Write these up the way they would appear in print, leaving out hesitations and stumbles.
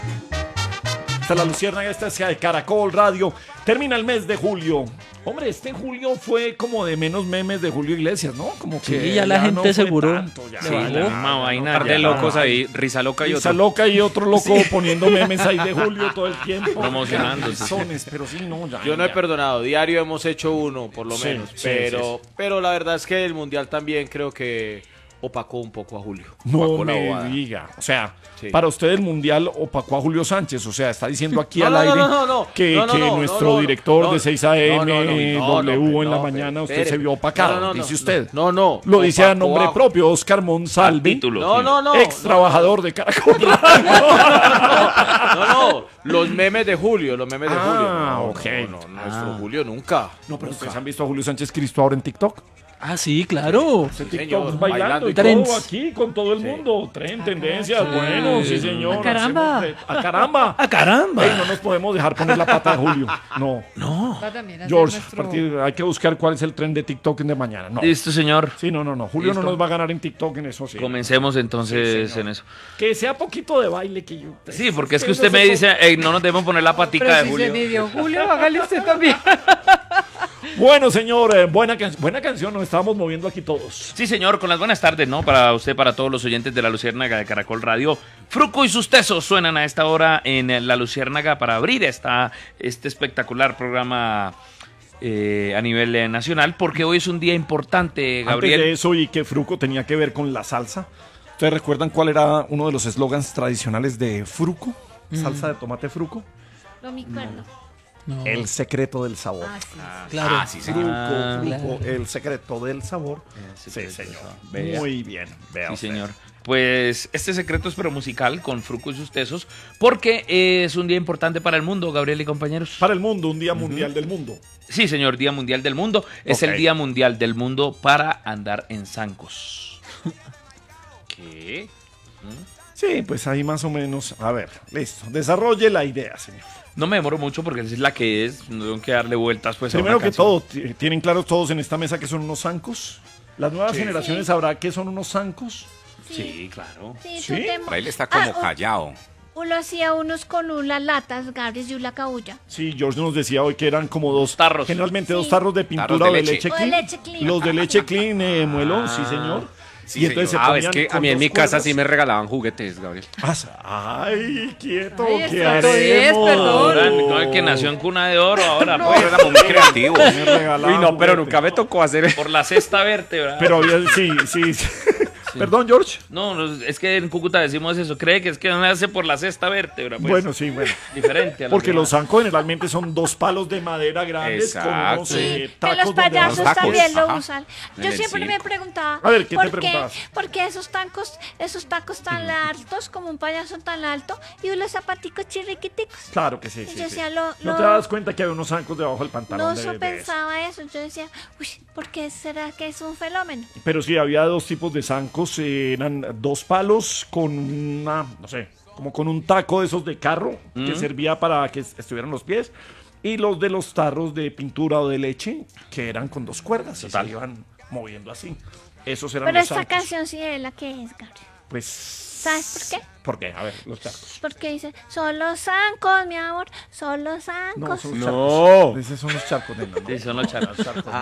Esta es La Luciérnaga, esta es de Caracol Radio. Termina el mes de julio. Hombre, este julio fue como de menos memes de Julio Iglesias, ¿no? Como que sí, ya la gente no seguro. Tanto, ya, Sí, ya, la misma vaina. Un par de ya. locos ahí, risa loca y Risa otro. loca y otro loco poniendo memes ahí de Julio todo el tiempo. Promocionándose. Sones, pero sí, no, ya. Yo no he ya. perdonado, diario hemos hecho uno, por lo Sí, menos, sí, pero la verdad es que el Mundial también creo que opacó un poco a Julio. No Opacó la me bobada. diga. O sea, Sí. para usted el Mundial opacó a Julio Sánchez. O sea, está diciendo aquí No, al no, aire no, que no, nuestro no, director no, de 6 AM, no, W en la no, mañana, usted espere. se vio opacado, No, no, dice no, usted. No. Lo dice a Opacó nombre propio, Oscar Monsalve, Título. No. ex trabajador de Caracol. No, los memes de Julio, los memes de Ah, Julio. No, ok. No, nuestro Julio nunca. No, pero ustedes han visto a Julio Sánchez Cristo ahora en TikTok. Ah, sí, claro. Ese Sí, TikTok señor, bailando y Trends. todo aquí con todo el mundo. Tren, tendencias, bueno, sí señor. ¡A caramba! hacemos ¡A caramba! ¡Ah, caramba! Ey, no nos podemos dejar poner la pata de Julio. No. No. Va también a ser George, nuestro- a partir, hay que buscar cuál es el tren de TikTok de mañana. No. Listo, señor. Sí, no. Julio Listo. no nos va a ganar en TikTok en eso, sí. Comencemos entonces Sí, señor. en eso. Que sea poquito de baile que yo. Sí, porque es que usted me dice, no nos debemos poner la patica Pero de si Julio. se midió Julio, hágale usted también. Bueno, señor, buena canción, nos estábamos moviendo aquí todos. Sí, señor, con las buenas tardes, ¿no? Para usted, para todos los oyentes de La Luciérnaga de Caracol Radio. Fruco y sus tesos suenan a esta hora en La Luciérnaga para abrir este espectacular programa a nivel nacional, porque hoy es un día importante, Gabriel. Antes de eso, y que Fruco tenía que ver con la salsa. ¿Ustedes recuerdan cuál era uno de los eslogans tradicionales de Fruco? Salsa de tomate Fruco. No me acuerdo. No. El secreto del sabor. Ah, sí. Claro. Fruco, claro. el secreto del sabor. Sí, señor. Vea. Muy bien. Vea Sí, usted. señor. Pues este secreto es pero musical con Fruco y sus tesos, porque es un día importante para el mundo, Gabriel y compañeros. Para el mundo, un día mundial del mundo. Sí, señor, Día Mundial del Mundo. Es Ok. el Día Mundial del Mundo para andar en zancos. ¿Qué? Sí, pues ahí más o menos. A ver, listo. Desarrolle la idea, señor. No me demoro mucho porque es la que es, no tengo que darle vueltas pues a Primero una que canción. todo, ¿tienen claros todos en esta mesa que son unos zancos? ¿Las nuevas generaciones sabrá qué son unos zancos? Sí, claro. Sí, ¿Sí? eso Por ahí le está como Ah, callado. uno hacía unos con unas latas, Gabriel, y una cabulla. Sí, George nos decía hoy que eran como dos Tarros. Generalmente dos Sí. tarros de pintura Tarros de o de leche. leche O de clean. leche clean. Los de leche clean, muelón, sí, señor. Sí, y entonces señor. se Ah, es ponían que a con mí en dos mi casa cuerdas. sí me regalaban juguetes, Gabriel. Ay, quieto, Ay, ¿qué estrato 10, haremos? perdón. Ahora, no, el que nació en cuna de oro, ahora pues, Era muy creativo. Me regalaban Uy, no, pero juguete. nunca me tocó hacer. por la sexta vértebra. Pero había, sí. Perdón, George. No, es que en Cúcuta decimos eso, cree que es que no nace por la sexta vértebra, pues. Bueno, sí, bueno. Diferente a las Porque los demás. zancos generalmente son dos palos de madera grandes con Exacto. unos Sí, que tacos los donde payasos los tacos, también lo ajá. usan. En Yo el siempre me circo. preguntaba, A ver, ¿qué te ¿por preguntabas? ¿por qué esos tacos tan altos, como un payaso tan alto, y unos zapaticos chirriquiticos? Claro que sí, Yo sí. decía, sí. lo- ¿No te das cuenta que había unos zancos debajo del pantalón No, de, yo de eso? pensaba eso. Yo decía, uy, ¿por qué será que es un fenómeno? Pero sí, había dos tipos de zancos. Eran dos palos con una, no sé, como con un taco de esos de carro que servía para que estuvieran los pies. Y los de los tarros de pintura o de leche que eran con dos cuerdas y se iban moviendo así. Esos eran Pero los esta zancos. canción sí es la que es, Gabriel. Pues... ¿Sabes por qué? ¿Por qué? A ver, los charcos. Porque dice, son los zancos, mi amor, son los No, zancos. son los No. charcos. Esos son los charcos de Sí, son los charcos.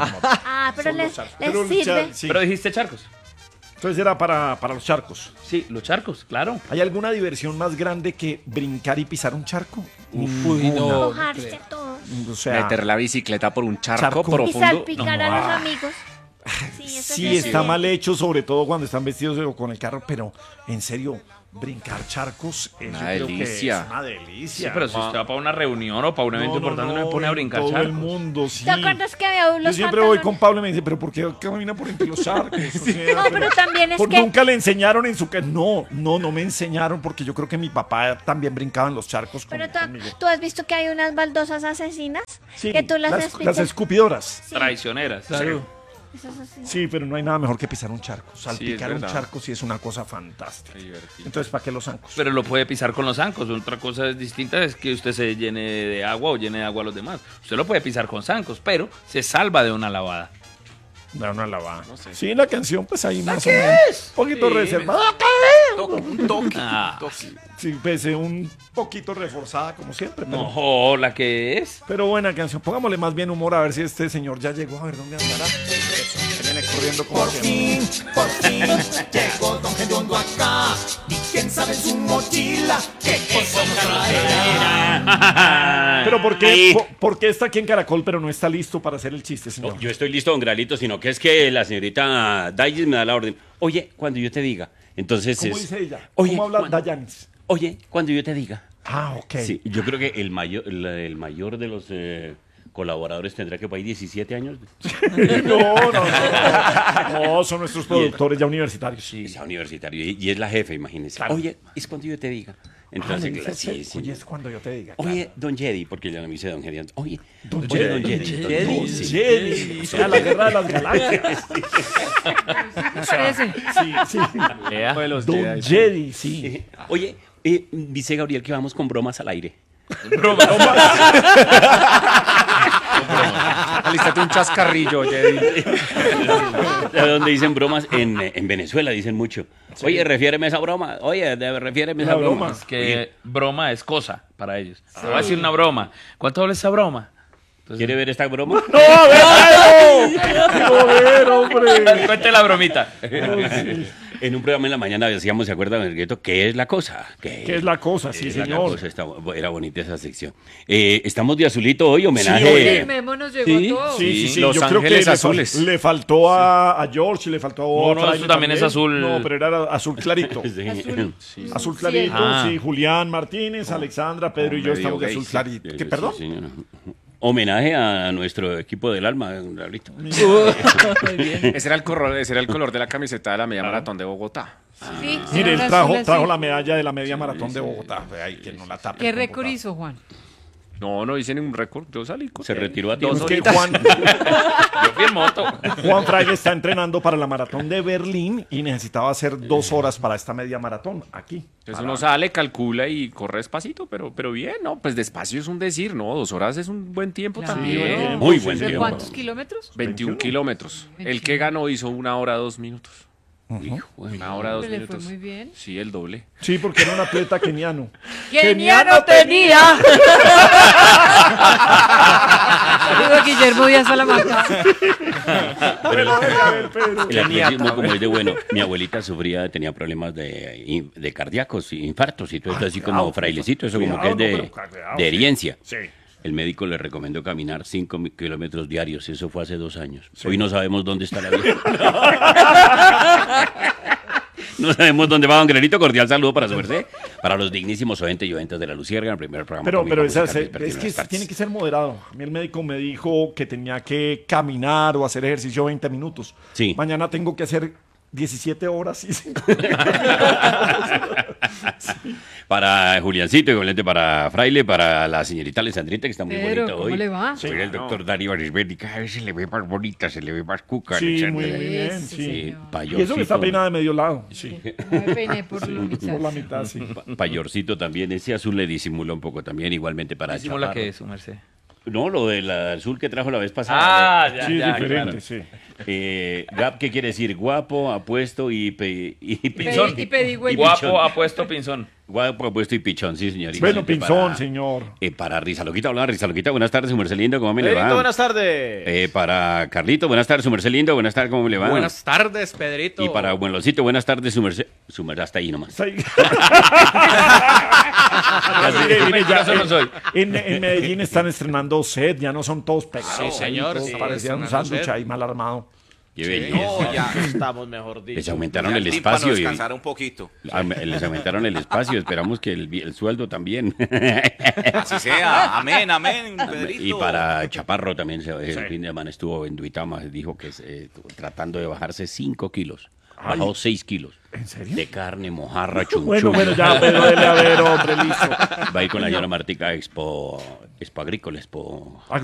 Ah, pero Son los les charcos. les Pero sirve. sí. Pero dijiste charcos. Entonces era para los charcos. Sí, los charcos, claro. ¿Hay alguna diversión más grande que brincar y pisar un charco? Uy, no. Mojarse todo. O sea, Meter la bicicleta por un charco, Charco. Y profundo. salpicar a los amigos. Sí, eso sí es está bien. mal hecho, sobre todo cuando están vestidos o con el carro, pero en serio, brincar charcos es Una delicia. una Sí, delicia. pero si usted va para una reunión o para un evento importante, no me pone a en brincar todo el charcos. mundo, sí. ¿Te acuerdas que había Yo los siempre voy con pantalones? Pablo y me dice, pero ¿por qué camina por entre los charcos? O sea, No, pero también es que... nunca le enseñaron en su casa. No me enseñaron porque yo creo que mi papá también brincaba en los charcos Pero conmigo. tú has visto que hay unas baldosas asesinas Sí, que tú las las despitas. escupidoras. Sí, Traicioneras. Claro. eso es así. Sí, pero no hay nada mejor que pisar un charco. Salpicar un verdad. charco sí es una cosa fantástica. Qué divertido. Entonces, ¿para qué los zancos? Pero lo puede pisar con los zancos. Otra cosa distinta es que usted se llene de agua o llene de agua a los demás. Usted lo puede pisar con zancos, pero se salva de una lavada. Da una lavada. Sí, la canción, pues ahí más o menos. Un poquito reservada. Un toque. Sí, pues un poquito reforzada, como siempre. Pero, No, la que es. pero buena canción. Pongámosle más bien humor a ver si este señor ya llegó. A ver dónde andará. Eso, que viene corriendo como siempre. Por fin llegó Don Gediondo acá. Y quién sabe en su mochila qué cosa nos traerá. Pero ¿por qué, por qué está aquí en Caracol, pero no está listo para hacer el chiste, señor? Yo estoy listo, don Gralito, sino que es que la señorita Dayis me da la orden. Oye, cuando yo te diga. Entonces ¿Cómo es. dice ella? Oye, ¿Cómo habla cuando- Dayanis? Oye, cuando yo te diga. Ah, ok. Sí, yo creo que el mayor de los colaboradores tendrá que por ahí 17 años. No, son nuestros productores ya universitarios. Es universitario y es la jefe, imagínese. Claro. Oye, es cuando yo te diga. Le Entonces, dice, sí, sí. Oye, es cuando yo te diga. Oye, don Jedi, porque ya no me dice don Jedi. Oye, Don oye, Jedi. don Jedi. Don Sí. Jedi. O sea, la guerra de las galaxias. Me parece. Sí, sí. Lea. Don Jedi, sí. Oye, dice Gabriel que vamos con bromas al aire. Alístate un chascarrillo, Jedi. Donde dicen bromas en Venezuela, dicen mucho. Oye, refiéreme esa broma. Oye, refiéreme esa Una broma. broma. Es que broma es cosa para ellos. Te voy a decir una broma. ¿Cuánto vale esa broma? Entonces, ¿Quiere ver esta broma? ¡No, a ver! ¡Joder, hombre! cuente la bromita. En un programa en la mañana decíamos, ¿se acuerdan, Mergueto? ¿Qué es la cosa? ¿Qué es la cosa? Sí, ¿Qué es la señor. cosa? Era bonita esa sección. Estamos de azulito hoy, homenaje. Sí, oye. El memo nos llegó Sí. a todos. Sí, sí, Los yo creo que Ángeles le Azules. Le faltó a George, le faltó a No, Fraile eso también es azul. No, pero era azul clarito. Sí. Azul clarito, Ah. sí. Julián Martínez, Alexandra, Pedro y yo medio estamos de gay, azul sí. clarito. ¿Qué, Sí, perdón? señora. Homenaje a nuestro equipo del alma, Gabrielito. Muy bien. Ese era el color de la camiseta de la media maratón de Bogotá. Sí, Mire, él era trajo, azul trajo así. la medalla de la media maratón de Bogotá. Ay, que no la tape. ¿Qué con récord Bogotá. hizo, Juan? No hice ningún récord. Yo salí con Se retiró a tiempo. Es que horitas. Yo fui en moto. Juan Fraile está entrenando para la maratón de Berlín y necesitaba hacer 2 horas para esta media maratón aquí. Entonces uno sale, calcula y corre despacito, pero bien, ¿no? Pues despacio es un decir, ¿no? 2 horas es un buen tiempo Claro. también. Muy buen ¿De tiempo. cuántos kilómetros? 21 kilómetros. El que ganó hizo 1 hora 2 minutos. Hijo de- 1 hora 2 Le fue minutos. muy bien. Sí, el doble. Sí, porque era un atleta keniano. ¡Keniano tenía! Saludos a Guillermo Díaz Salamanca. Pero, a ver, Pedro. El atletismo, como es de bueno, mi abuelita tenía problemas de cardíacos, infartos y todo esto así como cuidado, frailecito, eso como cuidado, que es no, pero cuidado, de sí. herencia. Sí. El médico le recomendó caminar 5 kilómetros diarios, eso fue hace 2 años. Hoy no sabemos dónde está la vieja. No sabemos dónde va don Granito. Cordial saludo para su merced, para los dignísimos oyentes y oyentes de la Luciérnaga, el primer programa. Pero cómico esa, musical es vespertino de que las tardes. tiene que ser moderado. A mí el médico me dijo que tenía que caminar o hacer ejercicio 20 minutos. Sí. Mañana tengo que hacer 17 horas y 5 Para Juliancito, igualmente para Fraile, para la señorita Alessandrita, que está muy Pedro, bonita ¿cómo hoy. le va? Soy el doctor Darío Arisberti, cada vez se le ve más bonita, se le ve más cuca. Sí, Alexandra. muy bien, Eso, sí. Sí, señor. Y eso que está peinada de medio lado. Sí. Me peiné por la mitad. Por la mitad, sí. Payorcito también, ese azul le disimula un poco también, igualmente para Disimula Chaparro. que es, su merced. No, lo del azul que trajo la vez pasada. Ah, ya, Sí, es ya, diferente, claro. sí. Gap, ¿qué quiere decir? Guapo, apuesto y Pinzón. Y pedigüeño. Guapo, apuesto, pinzón. Guapo, apuesto y pichón, sí, señorita. Bueno, Igualmente Pinzón, para- señor. Para Risa Loquita, hola Risa Loquita, buenas tardes, su merced lindo, ¿cómo me le Pedrito, va? buenas tardes. Para Carlito, buenas tardes, su merced lindo, buenas tardes, ¿cómo me le va? Buenas tardes, Pedrito. Y para Buenlocito, buenas tardes, su merced hasta ahí nomás. Está ahí. Así Mire, mire, ya, mentiroso no soy. en Medellín están estrenando set, ya no son todos pegados. Sí, señor, Todos sí, parecían un estrenando sándwich set. ahí mal armado. Qué belleza. No, ya estamos mejor Les dicho. aumentaron el Tímpano espacio y descansar un poquito. les aumentaron el espacio, esperamos que el sueldo también. Así sea. Amén, amén, Pedrito. Y para Chaparro también, el fin de semana estuvo en Duitama, dijo que tratando de bajarse 5 kilos. Bajó 6 kilos. ¿En serio? De carne, mojarra, chunchón. Bueno, ya, pero dele a ver, hombre, listo. Va a ir con la señora Martica a Expo Agrícola, Expo